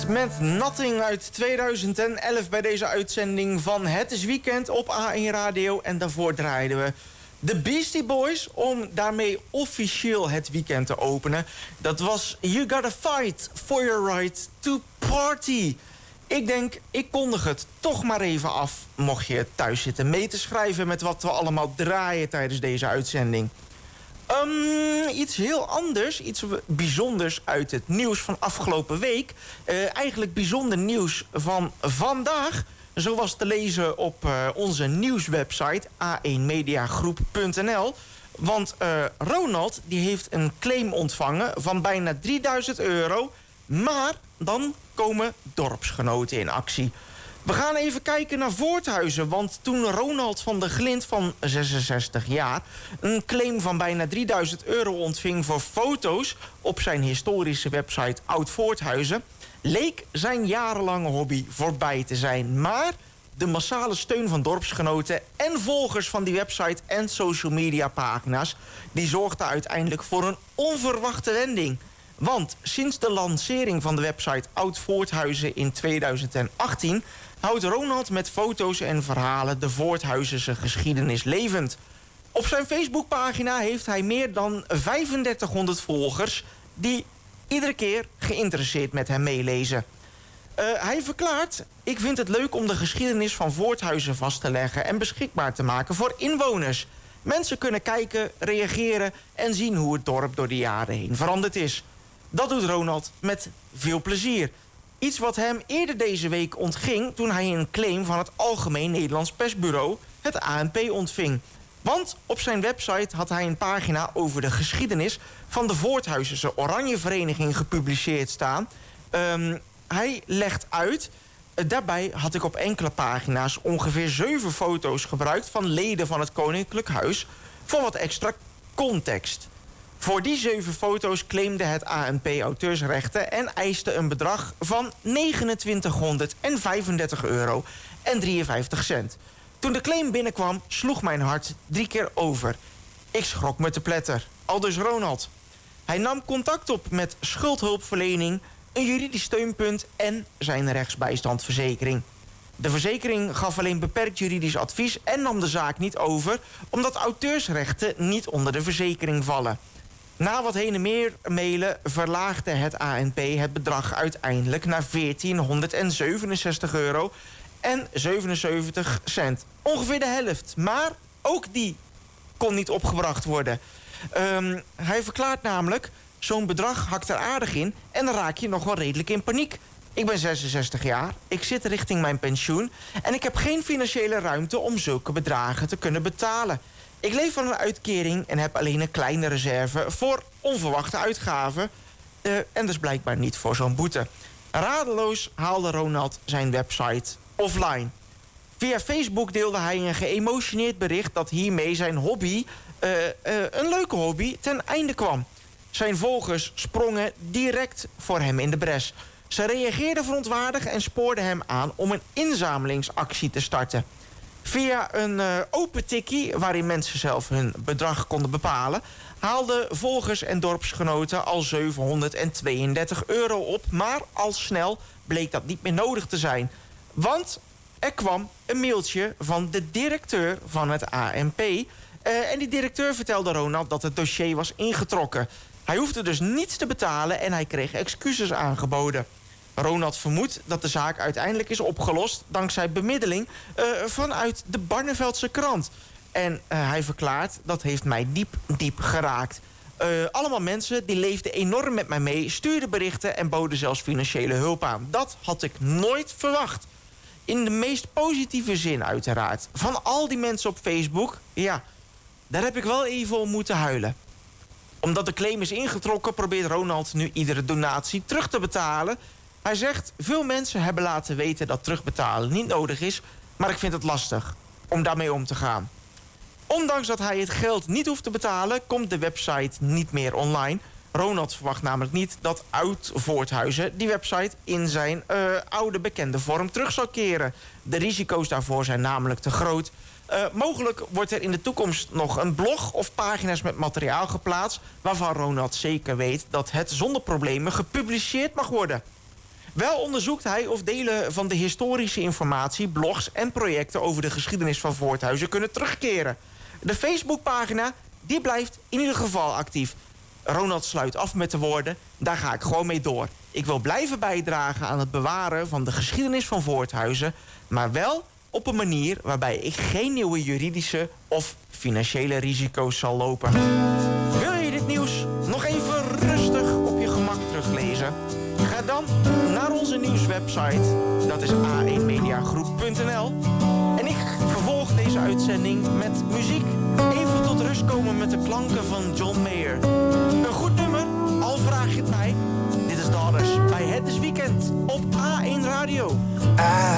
met Nothing uit 2011 bij deze uitzending van Het is Weekend op A1 Radio. En daarvoor draaiden we de Beastie Boys om daarmee officieel het weekend te openen. Dat was You Gotta Fight for Your Right to Party. Ik denk, ik kondig het toch maar even af, mocht je thuis zitten mee te schrijven met wat we allemaal draaien tijdens deze uitzending. Iets heel anders, iets bijzonders uit het nieuws van afgelopen week. Eigenlijk bijzonder nieuws van vandaag. Zo was te lezen op onze nieuwswebsite a1mediagroep.nl. Want Ronald die heeft een claim ontvangen van bijna €3000. Maar dan komen dorpsgenoten in actie. We gaan even kijken naar Voorthuizen, want toen Ronald van der Glint van 66 jaar... een claim van bijna €3000 ontving voor foto's op zijn historische website Oud Voorthuizen... leek zijn jarenlange hobby voorbij te zijn. Maar de massale steun van dorpsgenoten en volgers van die website en social media pagina's... die zorgde uiteindelijk voor een onverwachte wending. Want sinds de lancering van de website Oud Voorthuizen in 2018... houdt Ronald met foto's en verhalen de Voorthuizense geschiedenis levend. Op zijn Facebookpagina heeft hij meer dan 3500 volgers... die iedere keer geïnteresseerd met hem meelezen. Hij verklaart: ik vind het leuk om de geschiedenis van Voorthuizen vast te leggen... en beschikbaar te maken voor inwoners. Mensen kunnen kijken, reageren en zien hoe het dorp door de jaren heen veranderd is. Dat doet Ronald met veel plezier. Iets wat hem eerder deze week ontging toen hij een claim van het Algemeen Nederlands Persbureau, het ANP, ontving. Want op zijn website had hij een pagina over de geschiedenis van de Voorthuizense Oranjevereniging gepubliceerd staan. Hij legt uit: daarbij had ik op enkele pagina's ongeveer 7 foto's gebruikt van leden van het Koninklijk Huis voor wat extra context. Voor die 7 foto's claimde het ANP auteursrechten en eiste een bedrag van €2935,53. Toen de claim binnenkwam, sloeg mijn hart 3 keer over. Ik schrok me te pletter, aldus Ronald. Hij nam contact op met schuldhulpverlening, een juridisch steunpunt en zijn rechtsbijstandverzekering. De verzekering gaf alleen beperkt juridisch advies en nam de zaak niet over, omdat auteursrechten niet onder de verzekering vallen. Na wat heen en meer mailen verlaagde het ANP het bedrag uiteindelijk naar €1467,77. Ongeveer de helft, maar ook die kon niet opgebracht worden. Hij verklaart namelijk: zo'n bedrag hakt er aardig in en dan raak je nog wel redelijk in paniek. Ik ben 66 jaar, ik zit richting mijn pensioen en ik heb geen financiële ruimte om zulke bedragen te kunnen betalen. Ik leef van een uitkering en heb alleen een kleine reserve voor onverwachte uitgaven. En dus blijkbaar niet voor zo'n boete. Radeloos haalde Ronald zijn website offline. Via Facebook deelde hij een geëmotioneerd bericht dat hiermee zijn hobby, een leuke hobby, ten einde kwam. Zijn volgers sprongen direct voor hem in de bres. Ze reageerden verontwaardigd en spoorden hem aan om een inzamelingsactie te starten. Via een open tikkie, waarin mensen zelf hun bedrag konden bepalen, haalden volgers en dorpsgenoten al €732 op. Maar al snel bleek dat niet meer nodig te zijn. Want er kwam een mailtje van de directeur van het ANP. En die directeur vertelde Ronald dat het dossier was ingetrokken. Hij hoefde dus niets te betalen en hij kreeg excuses aangeboden. Ronald vermoedt dat de zaak uiteindelijk is opgelost dankzij bemiddeling vanuit de Barneveldse krant. En hij verklaart: dat heeft mij diep geraakt. Allemaal mensen die leefden enorm met mij mee, stuurden berichten en boden zelfs financiële hulp aan. Dat had ik nooit verwacht. In de meest positieve zin uiteraard. Van al die mensen op Facebook, ja, daar heb ik wel even om moeten huilen. Omdat de claim is ingetrokken, probeert Ronald nu iedere donatie terug te betalen. Hij zegt: veel mensen hebben laten weten dat terugbetalen niet nodig is, maar ik vind het lastig om daarmee om te gaan. Ondanks dat hij het geld niet hoeft te betalen, komt de website niet meer online. Ronald verwacht namelijk niet dat Oud Voorthuizen die website in zijn oude bekende vorm terug zal keren. De risico's daarvoor zijn namelijk te groot. Mogelijk wordt er in de toekomst nog een blog of pagina's met materiaal geplaatst, waarvan Ronald zeker weet dat het zonder problemen gepubliceerd mag worden. Wel onderzoekt hij of delen van de historische informatie, blogs en projecten over de geschiedenis van Voorthuizen kunnen terugkeren. De Facebookpagina die blijft in ieder geval actief. Ronald sluit af met de woorden: daar ga ik gewoon mee door. Ik wil blijven bijdragen aan het bewaren van de geschiedenis van Voorthuizen, maar wel op een manier waarbij ik geen nieuwe juridische of financiële risico's zal lopen. Wil je dit nieuws nog even rustig op je gemak teruglezen? Ga dan naar onze nieuwswebsite, dat is a1mediagroep.nl. En ik vervolg deze uitzending met muziek. Even tot rust komen met de klanken van John Mayer. Een goed nummer, al vraag je het mij. Dit is Daughters bij Het is Weekend op A1 Radio.